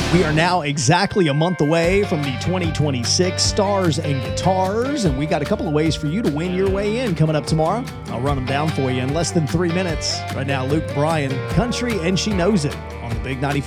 We are now exactly a month away from the 2026 Stars and Guitars, and we got a couple of ways for you to win your way in coming up tomorrow. I'll run them down for you in less than 3 minutes. Right now, Luke Bryan, Country, and She Knows It on the Big 95.